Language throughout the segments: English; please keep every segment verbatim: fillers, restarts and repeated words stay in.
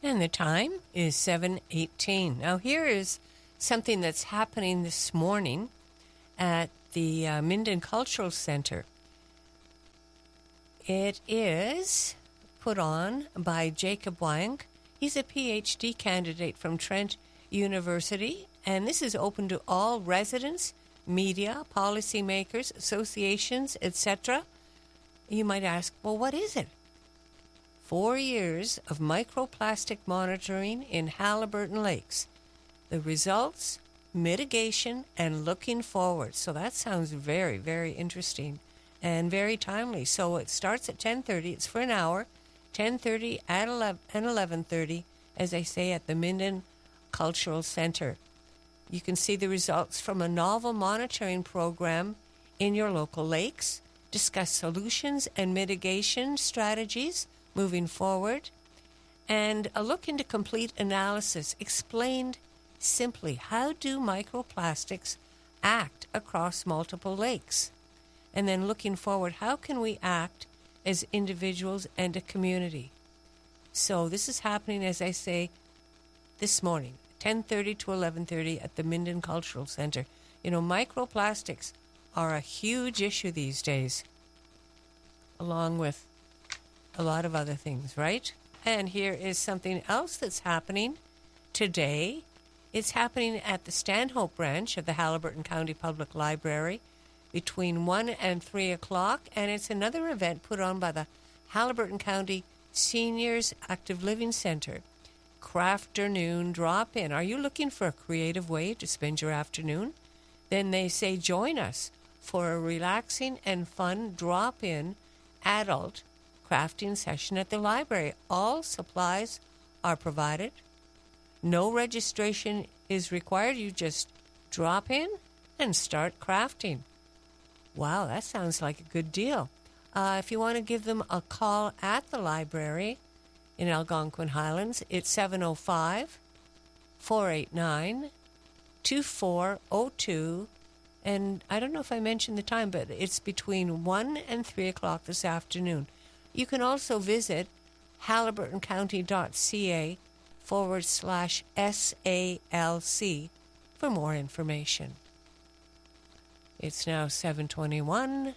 And the time is seven eighteen. Now here is something that's happening this morning at the uh, Minden Cultural Center. It is put on by Jacob Wang. He's a P H D candidate from Trent University, and this is open to all residents, media, policymakers, associations, et cetera. You might ask, well, what is it? Four years of microplastic monitoring in Haliburton Lakes. The results, mitigation, and looking forward. So that sounds very, very interesting and very timely. So it starts at ten thirty. It's for an hour, ten thirty at eleven and eleven thirty, as I say, at the Minden Cultural Center. You can see the results from a novel monitoring program in your local lakes, discuss solutions and mitigation strategies moving forward, and a look into complete analysis explained simply. How do microplastics act across multiple lakes? And then looking forward, how can we act as individuals and a community? So this is happening, as I say, this morning, ten thirty to eleven thirty at the Minden Cultural Center. You know, microplastics are a huge issue these days, along with a lot of other things, right? And here is something else that's happening today. It's happening at the Stanhope branch of the Haliburton County Public Library between one and three o'clock, and it's another event put on by the Haliburton County Seniors Active Living Center. Crafternoon drop-in. Are you looking for a creative way to spend your afternoon? Then they say join us for a relaxing and fun drop-in adult crafting session at the library. All supplies are provided. No registration is required. You just drop in and start crafting. Wow, that sounds like a good deal. Uh, if you want to give them a call at the library in Algonquin Highlands, it's seven oh five, four eight nine, two four oh two. And I don't know if I mentioned the time, but it's between one and three o'clock this afternoon. You can also visit haliburtoncounty.ca forward slash SALC for more information. It's now seven twenty-one,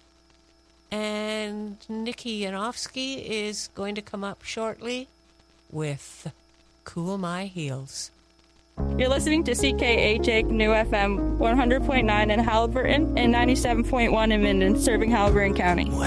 and Nikki Yanofsky is going to come up shortly with Cool My Heels. You're listening to C K H A New F M one hundred point nine in Haliburton and ninety-seven point one in Minden, serving Haliburton County.